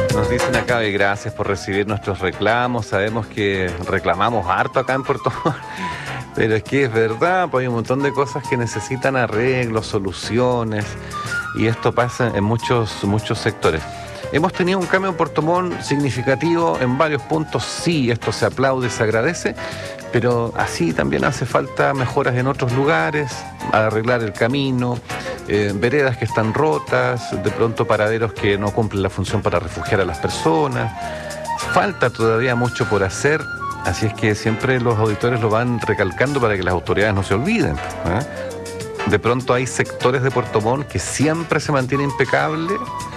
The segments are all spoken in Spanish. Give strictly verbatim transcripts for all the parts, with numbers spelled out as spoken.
Nos dicen acá, y gracias por recibir nuestros reclamos. Sabemos que reclamamos harto acá en Puerto Montt, pero es que es verdad, pues hay un montón de cosas que necesitan arreglos, soluciones, y esto pasa en muchos, muchos sectores. Hemos tenido un cambio en Puerto Montt significativo en varios puntos, sí, esto se aplaude, se agradece, pero así también hace falta mejoras en otros lugares, arreglar el camino, eh, veredas que están rotas, de pronto paraderos que no cumplen la función para refugiar a las personas. Falta todavía mucho por hacer, así es que siempre los auditores lo van recalcando para que las autoridades no se olviden, ¿eh? De pronto hay sectores de Puerto Montt que siempre se mantiene impecable,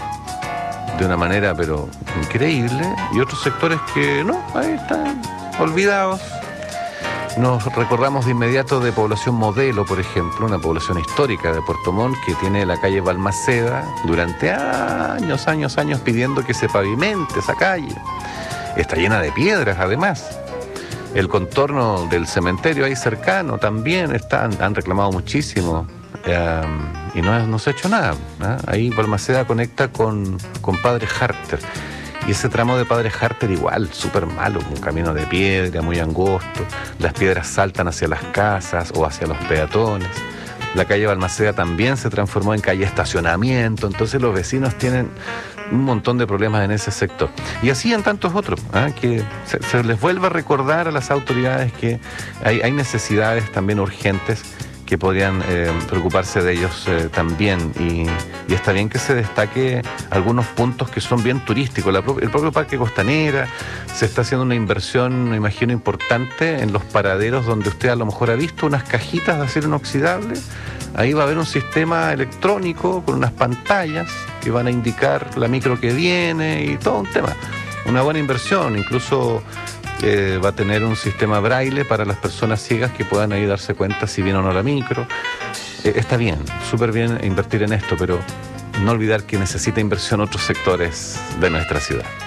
de una manera pero increíble, y otros sectores que no, ahí están olvidados. Nos recordamos de inmediato de población modelo, por ejemplo, una población histórica de Puerto Montt que tiene la calle Balmaceda durante años, años, años pidiendo que se pavimente esa calle. Está llena de piedras, además. El contorno del cementerio ahí cercano también está, han reclamado muchísimo. Eh, y no, no se ha hecho nada, ¿eh? Ahí Balmaceda conecta con, con Padre Harter, y ese tramo de Padre Harter igual, súper malo, un camino de piedra, muy angosto, las piedras saltan hacia las casas o hacia los peatones. La calle Balmaceda también se transformó en calle estacionamiento, entonces los vecinos tienen un montón de problemas en ese sector. Y así en tantos otros, ¿eh? Que se, se les vuelve a recordar a las autoridades que hay, hay necesidades también urgentes que podrían eh, preocuparse de ellos eh, también, y, y está bien que se destaque algunos puntos que son bien turísticos. La, el propio Parque Costanera, se está haciendo una inversión, me imagino, importante en los paraderos donde usted a lo mejor ha visto unas cajitas de acero inoxidable. Ahí va a haber un sistema electrónico con unas pantallas que van a indicar la micro que viene y todo un tema. Una buena inversión, incluso Eh, va a tener un sistema braille para las personas ciegas que puedan ahí darse cuenta si viene o no la micro. Eh, está bien, súper bien invertir en esto, pero no olvidar que necesita inversión otros sectores de nuestra ciudad.